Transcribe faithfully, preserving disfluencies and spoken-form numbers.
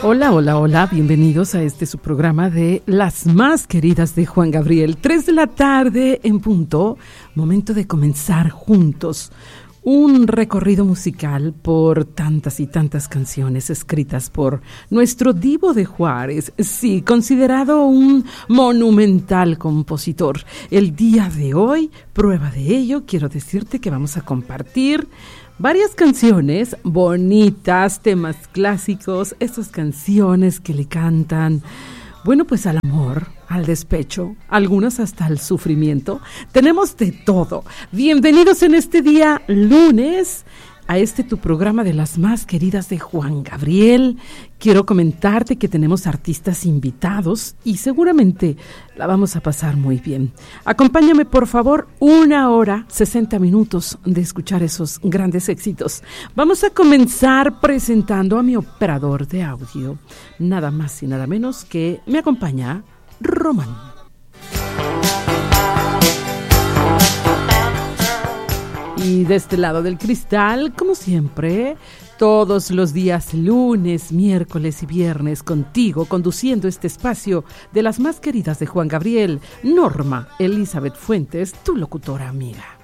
Hola, hola, hola, bienvenidos a este su programa de Las Más Queridas de Juan Gabriel. Tres de la tarde en punto, momento de comenzar juntos un recorrido musical por tantas y tantas canciones escritas por nuestro Divo de Juárez, sí, considerado un monumental compositor. El día de hoy, prueba de ello, quiero decirte que vamos a compartir varias canciones bonitas, temas clásicos, estas canciones que le cantan, bueno, pues al amor, al despecho, algunas hasta al sufrimiento. Tenemos de todo. Bienvenidos en este día lunes a este tu programa de Las Más Queridas de Juan Gabriel. Quiero comentarte que tenemos artistas invitados y seguramente la vamos a pasar muy bien. Acompáñame, por favor, una hora, sesenta minutos de escuchar esos grandes éxitos. Vamos a comenzar presentando a mi operador de audio, nada más y nada menos que me acompaña Román. Y de este lado del cristal, como siempre, todos los días lunes, miércoles y viernes contigo, conduciendo este espacio de Las Más Queridas de Juan Gabriel, Norma Elizabeth Fuentes, tu locutora amiga.